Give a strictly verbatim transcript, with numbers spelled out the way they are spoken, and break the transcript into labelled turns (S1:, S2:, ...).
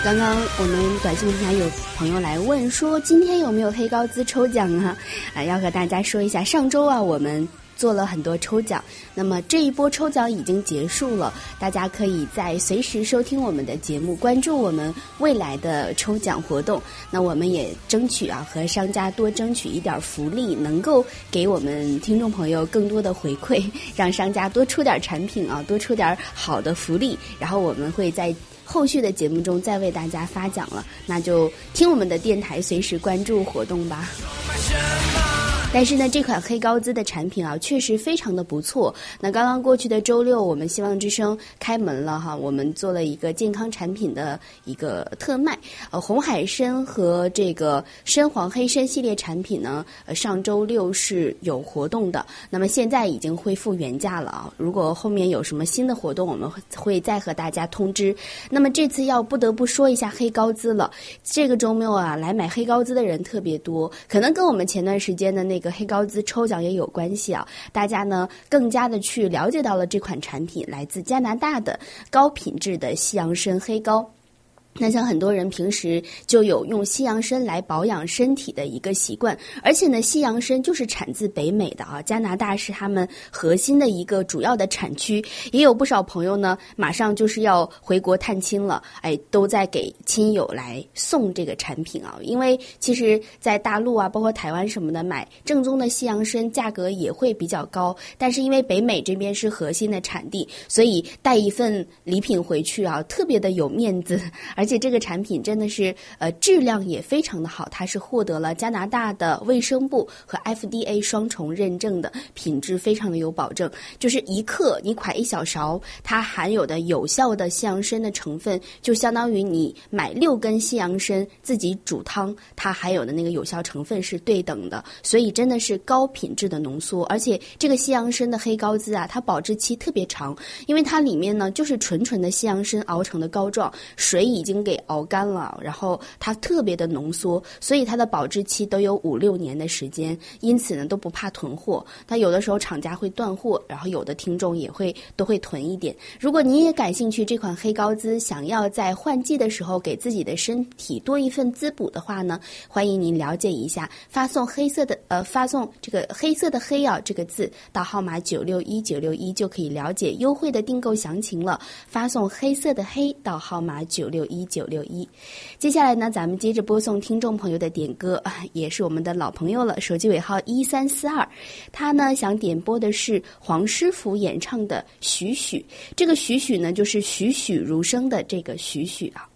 S1: 刚刚我们短信平台有朋友来问说，今天有没有黑高资抽奖啊？啊，要和大家说一下，上周啊我们做了很多抽奖，那么这一波抽奖已经结束了，大家可以在随时收听我们的节目，关注我们未来的抽奖活动。那我们也争取啊和商家多争取一点福利，能够给我们听众朋友更多的回馈，让商家多出点产品啊，多出点好的福利，然后我们会在后续的节目中再为大家发奖了，那就听我们的电台，随时关注活动吧。但是呢，这款黑高资的产品啊，确实非常的不错。那刚刚过去的周六，我们希望之声开门了哈，我们做了一个健康产品的一个特卖。呃，红海参和这个深黄黑参系列产品呢，呃，上周六是有活动的。那么现在已经恢复原价了啊。如果后面有什么新的活动，我们会再和大家通知。那么这次要不得不说一下黑高资了。这个周末啊，来买黑高资的人特别多，可能跟我们前段时间的那个。这个黑高资抽奖也有关系啊，大家呢更加的去了解到了这款产品，来自加拿大的高品质的西洋参黑膏。那像很多人平时就有用西洋参来保养身体的一个习惯，而且呢，西洋参就是产自北美的啊，加拿大是他们核心的一个主要的产区。也有不少朋友呢，马上就是要回国探亲了，哎，都在给亲友来送这个产品啊。因为其实，在大陆啊，包括台湾什么的，买正宗的西洋参价格也会比较高，但是因为北美这边是核心的产地，所以带一份礼品回去啊，特别的有面子。而且这个产品真的是呃质量也非常的好，它是获得了加拿大的卫生部和 F D A 双重认证的，品质非常的有保证。就是一克你㧟一小勺，它含有的有效的西洋参的成分，就相当于你买六根西洋参自己煮汤，它含有的那个有效成分是对等的，所以真的是高品质的浓缩。而且这个西洋参的黑高资啊，它保质期特别长，因为它里面呢就是纯纯的西洋参熬成的膏状，水已经给熬干了，然后它特别的浓缩，所以它的保质期都有五六年的时间，因此呢都不怕囤货。它有的时候厂家会断货，然后有的听众也会都会囤一点。如果你也感兴趣这款黑高资，想要在换季的时候给自己的身体多一份滋补的话呢，欢迎您了解一下，发送黑色的呃发送这个黑色的黑啊这个字到号码九六一九六一就可以了解优惠的订购详情了。发送黑色的黑到号码九六一九六一。接下来呢，咱们接着播送听众朋友的点歌，也是我们的老朋友了，手机尾号一三四二，他呢想点播的是黄师傅演唱的《许许》，这个许许呢就是栩栩如生的这个许许啊。